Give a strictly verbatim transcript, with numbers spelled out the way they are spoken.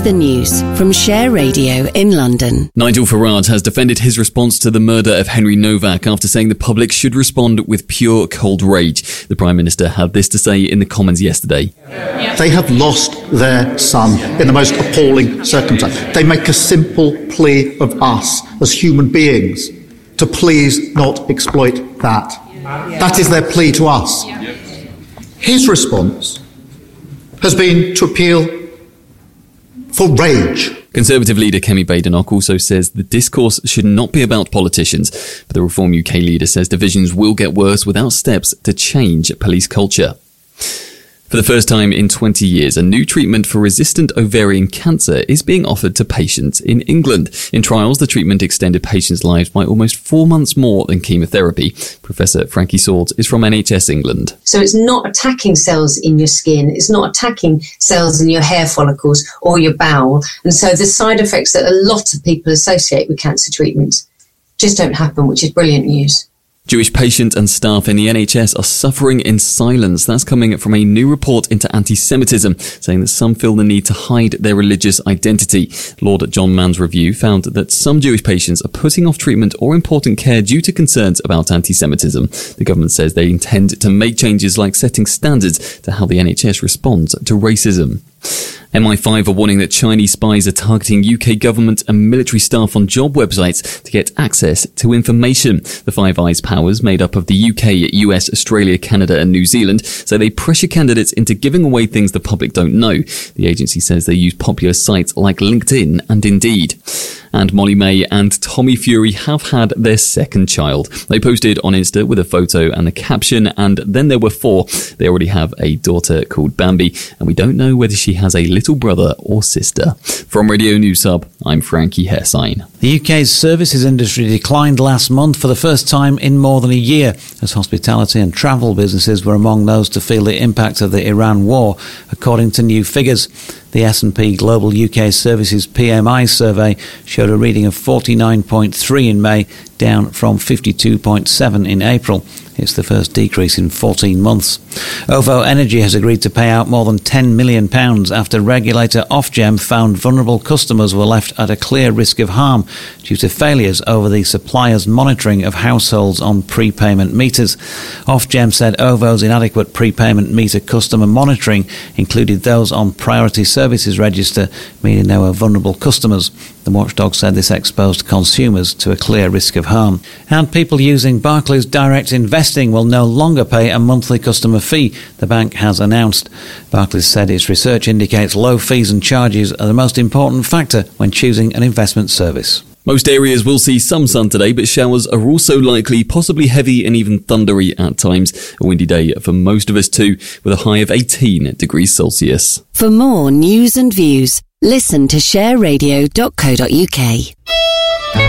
the news from Share Radio in London. Nigel Farage has defended his response to the murder of Henry Novak after saying the public should respond with pure cold rage. The Prime Minister had this to say in the Commons yesterday. They have lost their son in the most appalling circumstance. They make a simple plea of us as human beings to please not exploit that. That is their plea to us. His response has been to appeal for rage. Conservative leader Kemi Badenoch also says the discourse should not be about politicians, but the Reform U K leader says divisions will get worse without steps to change police culture. For the first time in twenty years, a new treatment for resistant ovarian cancer is being offered to patients in England. In trials, the treatment extended patients' lives by almost four months more than chemotherapy. Professor Frankie Swords is from N H S England. So it's not attacking cells in your skin, it's not attacking cells in your hair follicles or your bowel. And so the side effects that a lot of people associate with cancer treatment just don't happen, which is brilliant news. Jewish patients and staff in the N H S are suffering in silence. That's coming from a new report into anti-Semitism, saying that some feel the need to hide their religious identity. Lord John Mann's review found that some Jewish patients are putting off treatment or important care due to concerns about anti-Semitism. The government says they intend to make changes like setting standards to how the N H S responds to racism. M I five are warning that Chinese spies are targeting U K government and military staff on job websites to get access to information. The Five Eyes powers, made up of the U K, U S, Australia, Canada and New Zealand, say they pressure candidates into giving away things the public don't know. The agency says they use popular sites like LinkedIn and Indeed. And Molly May and Tommy Fury have had their second child. They posted on Insta with a photo and a caption, and then there were four. They already have a daughter called Bambi, and we don't know whether she has a little brother or sister. From Radio News Hub, I'm Frankie Hessine. The U K's services industry declined last month for the first time in more than a year, as hospitality and travel businesses were among those to feel the impact of the Iran war, according to new figures. The S and P Global U K Services P M I survey showed a reading of forty-nine point three in May, down from fifty-two point seven in April. It's the first decrease in fourteen months. OVO Energy has agreed to pay out more than ten million pounds after regulator Ofgem found vulnerable customers were left at a clear risk of harm due to failures over the supplier's monitoring of households on prepayment meters. Ofgem said OVO's inadequate prepayment meter customer monitoring included those on priority services register, meaning they were vulnerable customers. The watchdog said this exposed consumers to a clear risk of harm. And people using Barclays Direct Investing will no longer pay a monthly customer fee, the bank has announced. Barclays said its research indicates low fees and charges are the most important factor when choosing an investment service. Most areas will see some sun today, but showers are also likely, possibly heavy and even thundery at times. A windy day for most of us too, with a high of eighteen degrees Celsius. For more news and views, listen to share radio dot co dot uk.